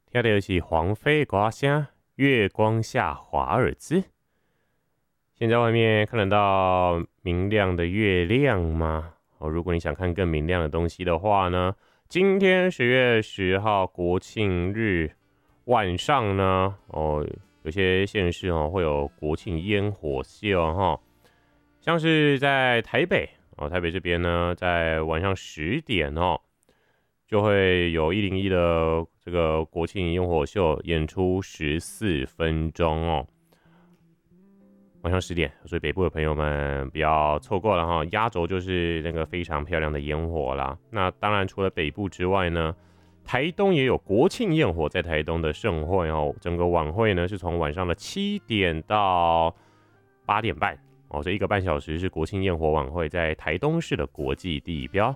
听的是黄飞歌声，月光下华尔兹。现在外面看得到明亮的月亮吗？如果你想看更明亮的东西的话呢，今天10月10号国庆日晚上呢，有些县市会有国庆烟火秀哈，像是在台北台北这边呢，在晚上10点就会有101的这个国庆烟火秀演出14分钟晚上10点，所以北部的朋友们不要错过了哈。压轴就是那个非常漂亮的烟火啦。那当然除了北部之外呢，台东也有国庆焰火在台东的盛会整个晚会呢是从晚上的7点到8点半这1个半小时是国庆焰火晚会，在台东市的国际地标。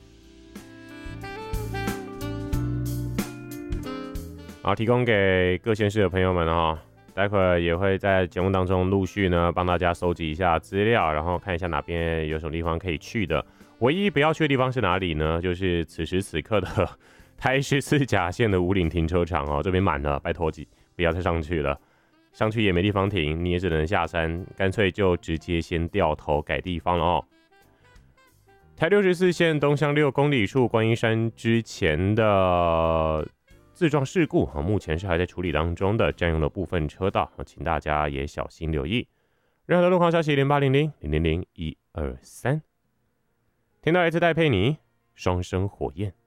好，提供给各县市的朋友们待会儿也会在节目当中陆续呢帮大家收集一下资料，然后看一下哪边有什么地方可以去的。唯一不要去的地方是哪里呢？就是此时此刻的台14甲线的武岭停车场这边满了，拜托不要再上去了，上去也没地方停，你也只能下山，干脆就直接先掉头改地方了台64线东向6公里处观音山之前的自撞事故目前是还在处理当中的，占用了部分车道请大家也小心留意。任何的路况消息0800-000-123，听到来自戴佩妮双生火焰。